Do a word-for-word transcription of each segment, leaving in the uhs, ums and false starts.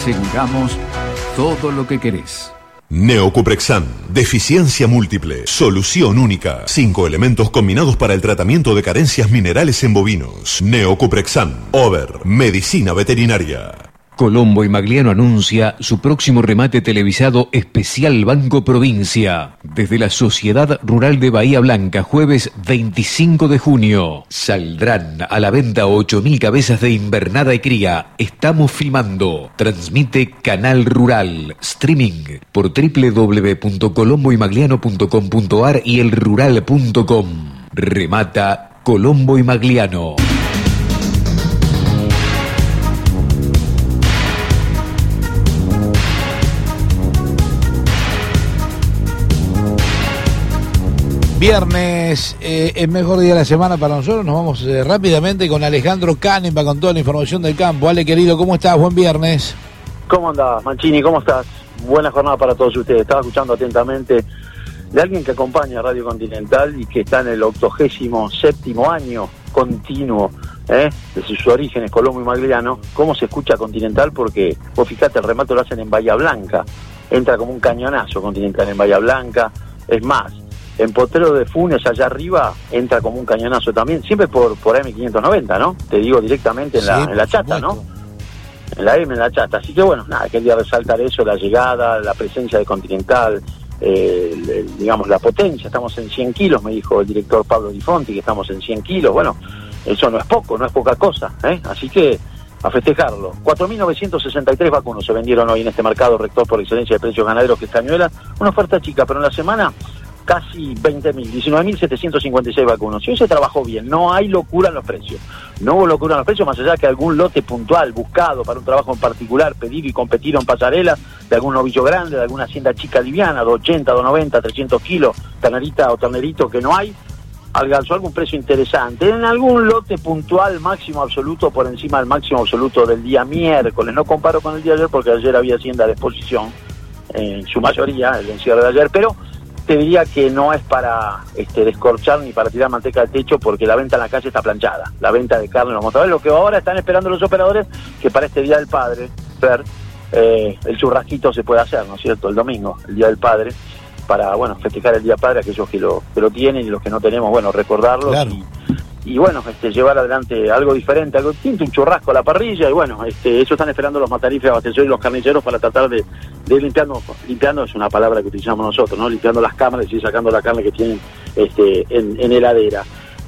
aseguramos todo lo que querés. Neocuprexan, deficiencia múltiple, solución única. Cinco elementos combinados para el tratamiento de carencias minerales en bovinos. Neocuprexan, Over, medicina veterinaria. Colombo y Magliano anuncia su próximo remate televisado especial Banco Provincia. Desde la Sociedad Rural de Bahía Blanca, jueves veinticinco de junio. Saldrán a la venta ocho mil cabezas de invernada y cría. Estamos filmando. Transmite Canal Rural. Streaming por doble u doble u doble u punto colombo y magliano punto com punto a r y el rural punto com. Remata Colombo y Magliano. Viernes, eh, el mejor día de la semana para nosotros. Nos vamos eh, rápidamente con Alejandro Canemba con toda la información del campo. Ale, querido, ¿cómo estás? Buen viernes. ¿Cómo andás, Mancini? ¿Cómo estás? Buena jornada para todos ustedes. Estaba escuchando atentamente de alguien que acompaña a Radio Continental y que está en el octogésimo séptimo año continuo, ¿eh? desde sus orígenes, Colombo y Magliano. ¿Cómo se escucha Continental? Porque, vos fijate, el remate lo hacen en Bahía Blanca. Entra como un cañonazo Continental en Bahía Blanca. Es más, en Potrero de Funes, allá arriba, entra como un cañonazo también, siempre por, por M quinientos noventa, ¿no? Te digo directamente en la, sí, en la chata, ¿no? En la M, en la chata. Así que bueno, nada, quería resaltar eso, la llegada, la presencia de Continental, eh, el, el, digamos, la potencia. Estamos en cien kilos, me dijo el director Pablo Di Fonti, que estamos en cien kilos. Bueno, eso no es poco, no es poca cosa, ¿eh? Así que a festejarlo. cuatro mil novecientos sesenta y tres vacunos se vendieron hoy en este mercado rector por excelencia de precios ganaderos que es Cañuelas. Una oferta chica, pero en la semana casi veinte mil, diecinueve mil setecientos cincuenta y seis vacunos. Y hoy se trabajó bien, no hay locura en los precios. No hubo locura en los precios, más allá que algún lote puntual, buscado para un trabajo en particular, pedido y competido en pasarela, de algún novillo grande, de alguna hacienda chica liviana, de ochenta, de noventa, trescientos kilos, ternerita o ternerito que no hay, alcanzó algún precio interesante. En algún lote puntual, máximo absoluto, por encima del máximo absoluto del día miércoles. No comparo con el día de ayer, porque ayer había hacienda de exposición, en su mayoría, el encierro de ayer, pero te diría que no es para este, descorchar ni para tirar manteca al techo, porque la venta en la calle está planchada, la venta de carne en los motores. Lo que ahora están esperando los operadores, que para este Día del Padre, ver, eh, el churrasquito se puede hacer, ¿no es cierto?, el domingo, el Día del Padre, para, bueno, festejar el Día del Padre, aquellos que lo, que lo tienen y los que no tenemos, bueno, recordarlos. Claro. y, y bueno, este, llevar adelante algo diferente, algo distinto, un churrasco a la parrilla, y bueno, este, eso están esperando los matarifes, abastecedores y los carniceros para tratar de, de ir limpiando, limpiando es una palabra que utilizamos nosotros, ¿no? Limpiando las cámaras y sacando la carne que tienen este, en, en heladera.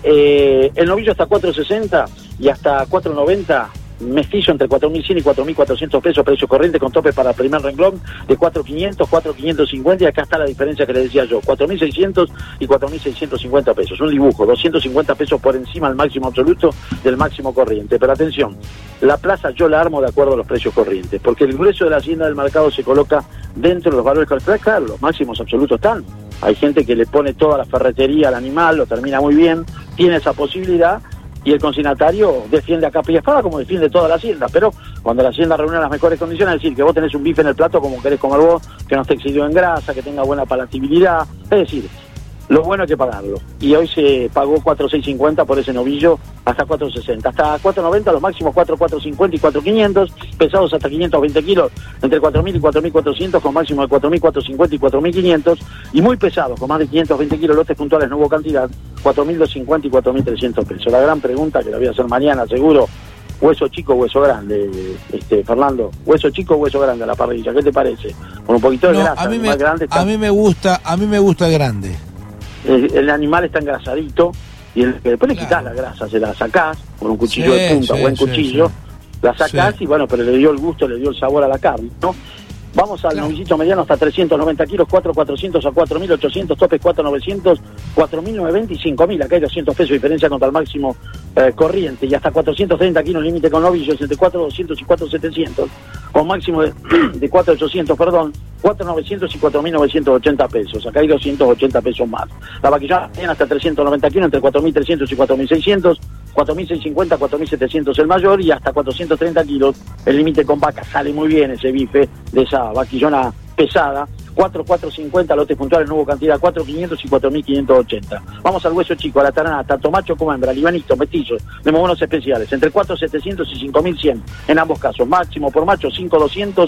Eh, el novillo hasta cuatro sesenta y hasta cuatro noventa, mestizo entre cuatro mil cien y cuatro mil cuatrocientos pesos, precio corriente con tope para primer renglón de cuatro mil quinientos, cuatro mil quinientos cincuenta, y acá está la diferencia que le decía yo, cuatro mil seiscientos y cuatro mil seiscientos cincuenta pesos, un dibujo, doscientos cincuenta pesos por encima del máximo absoluto del máximo corriente. Pero atención, la plaza yo la armo de acuerdo a los precios corrientes, porque el grueso de la hacienda del mercado se coloca dentro de los valores corrientes. Claro, los máximos absolutos están, hay gente que le pone toda la ferretería al animal, lo termina muy bien, tiene esa posibilidad, y el consignatario defiende a capa y espada como defiende toda la hacienda. Pero cuando la hacienda reúne las mejores condiciones, es decir, que vos tenés un bife en el plato como querés comer vos, que no esté excedido en grasa, que tenga buena palatabilidad, es decir, lo bueno hay que pagarlo. Y hoy se pagó cuatro mil seiscientos cincuenta por ese novillo hasta cuatro sesenta, hasta cuatro noventa, los máximos cuatro mil cuatrocientos cincuenta y cuatro mil quinientos, pesados hasta quinientos veinte kilos, entre cuatro mil y cuatro mil cuatrocientos, con máximo de cuatro mil cuatrocientos cincuenta y cuatro mil quinientos, y muy pesados, con más de quinientos veinte kilos, lotes puntuales no hubo cantidad, cuatro mil doscientos cincuenta y cuatro mil trescientos pesos. La gran pregunta que la voy a hacer mañana, seguro, hueso chico o hueso grande, este Fernando, hueso chico o hueso grande a la parrilla, ¿qué te parece? Con un poquito de no, grasa, a mí, me, más grande está... a mí me gusta, a mí me gusta el grande. El, el animal está engrasadito y el, después le quitas claro. la grasa, se la sacás con un cuchillo sí, de punta, sí, buen sí, cuchillo, sí. la sacás sí. y bueno, pero le dio el gusto, le dio el sabor a la carne, ¿no? Vamos al claro. novillito mediano hasta trescientos noventa kilos, cuatro mil cuatrocientos a cuatro mil ochocientos, topes cuatro mil novecientos, cuatro mil novecientos veinte y cinco mil, acá hay doscientos pesos de diferencia contra el máximo eh, corriente, y hasta cuatrocientos treinta kilos límite con novillos, entre cuatro mil doscientos y cuatro mil setecientos, con máximo de, de cuatro mil ochocientos, perdón, cuatro mil novecientos y cuatro mil novecientos ochenta pesos, acá hay doscientos ochenta pesos más. La vaquilla tiene hasta trescientos noventa kilos, entre cuatro mil trescientos y cuatro mil seiscientos, cuatro mil seiscientos cincuenta, cuatro mil setecientos el mayor, y hasta cuatrocientos treinta kilos el límite con vaca. Sale muy bien ese bife de esa vaquillona pesada. cuatro mil cuatrocientos cincuenta lotes puntuales, no hubo cantidad, cuatro mil quinientos y cuatro mil quinientos ochenta. Vamos al hueso chico, a la tarana, tanto macho como hembra, libanito, mestizo, de mogonos especiales, entre cuatro mil setecientos y cinco mil cien en ambos casos, máximo por macho cinco mil doscientos